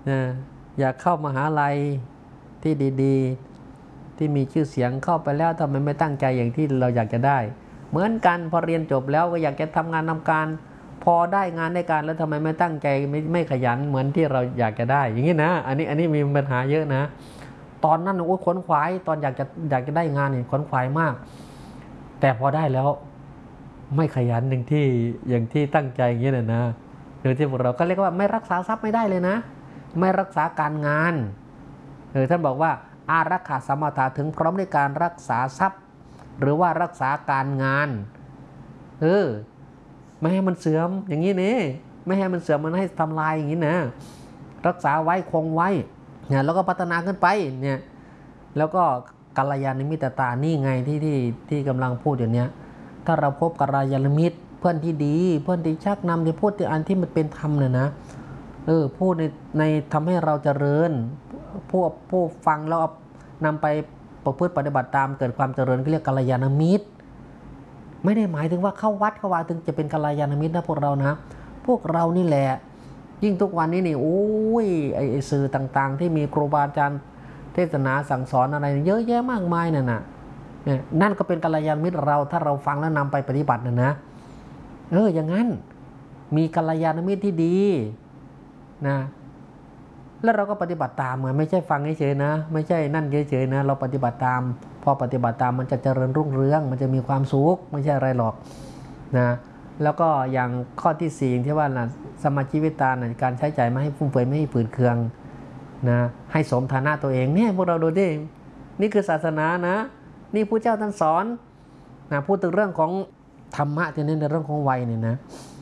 นะอยากเข้ามหาลัยที่ดีๆที่มีชื่อเสียงเข้าไปแล้วทำไมไม่ตั้งใจอย่างที่เราอยากจะได้เหมือนกันพอเรียนจบแล้วก็อยากจะทำงานทำการพอได้งานได้การแล้วทำไมไม่ตั้งใจไม่ขยันเหมือนที่เราอยากจะได้อย่างนี้นะอันนี้มีปัญหาเยอะนะตอนนั้นโอ้ขนขวายตอนอยากจะได้งานนี่ขนขวายมากแต่พอได้แล้วไม่ขยันอย่างที่ตั้งใจอย่างนี้นะโดยที่พวกเราก็เรียกว่าไม่รักษาทรัพย์ไม่ได้เลยนะไม่รักษาการงานท่านบอกว่าอารักขาสัมมาทาถึงพร้อมในการรักษาทรัพย์หรือว่ารักษาการงานไม่ให้มันเสื่อมอย่างนี้นี่ไม่ให้มันเสื่อมมันให้ทำลายอย่างนี้นะรักษาไว้คงไว้เนี่ยแล้วก็พัฒนาขึ้นไปเนี่ยแล้วก็กัลยาณมิตรตานี่ไงที่กำลังพูดอยู่เนี้ยถ้าเราพบกัลยาณมิตรเพื่อนที่ดีเพื่อนที่ชักนำที่พูดที่อันที่มันเป็นธรรมเนี่ยนะพูดในทำให้เราเจริญผู้ฟังแล้วนำไปประพฤติปฏิบัติตามเกิดความเจริญก็เรียกกัลยาณมิตรไม่ได้หมายถึงว่าเข้าวัดเข้าวาถึงจะเป็นกัลยาณมิตรนะพวกเรานะพวกเรานี่แหละยิ่งทุกวันนี้นี่โอ้ยไอ้สื่อต่างๆที่มีครูบาอาจารย์เทศนาสั่งสอนอะไรเยอะแยะมากมายนั่นก็เป็นกัลยาณมิตรเราถ้าเราฟังแล้วนำไปปฏิบัตินะอย่างนั้นมีกัลยาณมิตรที่ดีนะแล้วเราก็ปฏิบัติตามไงไม่ใช่ฟังเฉยๆนะไม่ใช่นั่นเฉยๆนะเราปฏิบัติตามพอปฏิบัติตามมันจะเจริญรุ่งเรืองมันจะมีความสุขไม่ใช่อะไรหรอกนะแล้วก็อย่างข้อที่4ที่ว่านะสมาธิวิตานะการใช้จ่ายไม่ให้ฟุ่มเฟือยไม่ให้ฝืนเคืองนะให้สมฐานะตัวเองเนี่ยพวกเราดูดินี่คือศาสนานะนี่พระเจ้าท่านสอนนะพูดถึงเรื่องของธรรมะที่เน้นในเรื่องของวัยเนี่ยนะ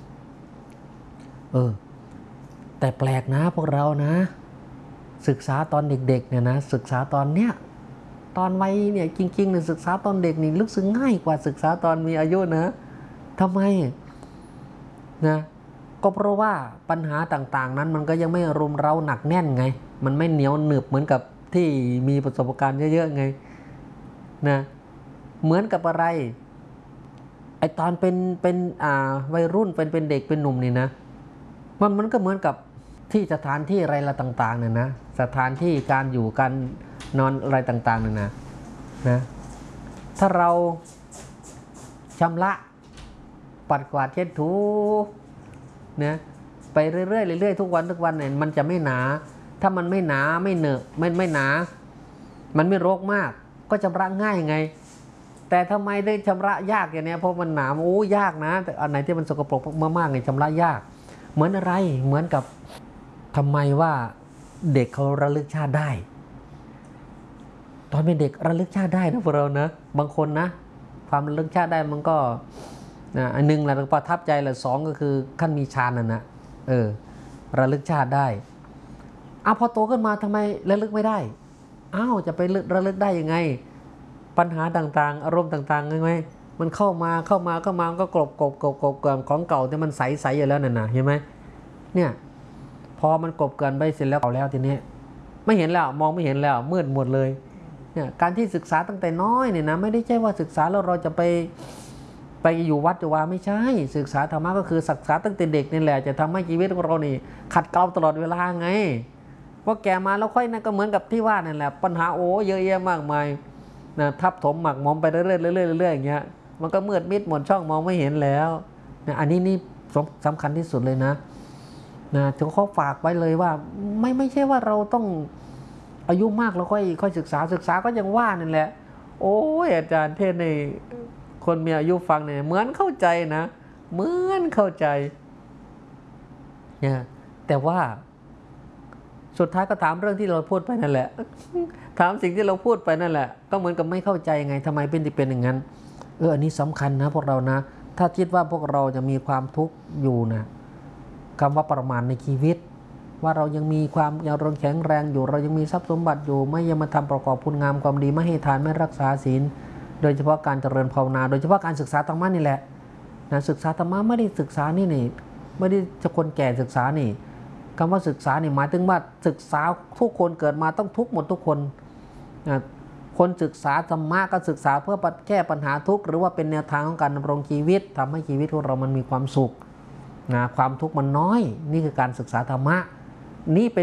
แต่แปลกนะพวกเรานะศึกษาตอนเด็กๆเนี่ยนะศึกษาตอนเนี้ยตอนวัยเนี่ยจริงๆเนี่ยศึกษาตอนเด็กนี่ลึกซึ้งง่ายกว่าศึกษาตอนมีอายุนะทำไมนะก็เพราะว่าปัญหาต่างๆนั้นมันก็ยังไม่รุมเร้าหนักแน่นไงมันไม่เหนียวหนึบเหมือนกับที่มีประสบการณ์เยอะๆไงนะเหมือนกับอะไรไอตอนเป็นวัยรุ่นเป็นเด็กเป็นหนุ่มนี่นะมันก็เหมือนกับที่สถานที่อะไรละต่างๆเนี่ยนะสถานที่การอยู่การนอนอะไรต่างๆเนี่ยนะถ้าเราชำระปัดกวาดเช็ดถูนะไปเรื่อยๆทุกวันเนี่ยมันจะไม่หนาถ้ามันไม่หนาไม่เหนอะไม่หนามันไม่รกมากก็ชำระง่ายไงแต่ทำไมได้ชำระยากอย่างนี้เพราะมันหนายากนะแต่อันไหนที่มันสกปรกมากๆเนี่ยชำระยากเหมือนอะไรเหมือนกับทำไมว่าเด็กเขาระลึกชาติได้ตอนเป็นเด็กระลึกชาติได้นะพวกเรานะบางคนนะความระลึกชาติได้มันก็อันหนึ่งแหละประทับใจละ2ก็คือขั้นมีฌานนะระลึกชาติได้พอโตขึ้นมาทำไมระลึกไม่ได้จะไประลึกได้ยังไงปัญหาต่างๆอารมณ์ต่างๆไงมันเข้ามาก็กลบของเก่าที่มันใสอยู่แล้วนะเห็นไหมเนี่ยพอมันกลบเกินไปเสร็จแล้วทีนี้ไม่เห็นแล้วมองไม่เห็นแล้วมืดหมดเลยเนี่ยการที่ศึกษาตั้งแต่น้อยเนี่ยนะไม่ได้ใช่ว่าศึกษาแล้วเราจะไปอยู่วัดจะว่าไม่ใช่ศึกษาธรรมะก็คือศึกษาตั้งแต่เด็กนี่แหละจะทำให้ชีวิตของเรานี่ขัดเกลาตลอดเวลาไงพอแก่มาแล้วค่อยนั่นก็เหมือนกับที่ว่านั่นแหละปัญหาเยอะแยะมากมายนะทับถมหมักหมมไปเรื่อยอย่างเงี้ยมันก็มืดมิดหมดช่องมองไม่เห็นแล้วนะอันนี้นี่สำคัญที่สุดเลยนะถึงเขาฝากไว้เลยว่าไม่ใช่ว่าเราต้องอายุมากแล้วค่อยศึกษาก็ยังว่านั่นแหละอาจารย์เทศในคนมีอายุฟังเนี่ยเหมือนเข้าใจนะเหมือนเข้าใจเนี่ยแต่ว่าสุดท้ายก็ถามเรื่องที่เราพูดไปนั่นแหละถามสิ่งที่เราพูดไปนั่นแหละก็เหมือนกับไม่เข้าใจไงทำไมเป็นอย่างนั้นอันนี้สำคัญนะพวกเรานะถ้าคิดว่าพวกเราจะมีความทุกข์อยู่นะคำว่าประมาณในชีวิตว่าเรายังมีความยังแข็งแรงอยู่เรายังมีทรัพย์สมบัติอยู่ไม่ยังมาทำประกอบคุณงามความดีไม่ให้ทานไม่รักษาศีลโดยเฉพาะการเจริญภาวนาโดยเฉพาะการศึกษาธรรมะนี่แหละศึกษาธรรมะไม่ได้ศึกษานี่ไม่ได้จะคนแก่ศึกษานี่คำว่าศึกษานี่หมายถึงว่าศึกษาทุกคนเกิดมาต้องทุกข์หมดทุกคนคนศึกษาธรรมะก็ศึกษาเพื่อแก้ปัญหาทุกข์หรือว่าเป็นแนวทางของการดำรงชีวิตทำให้ชีวิตของเรามันมีความสุขความทุกข์มันน้อยนี่คือการศึกษาธรรมะนี่เป็น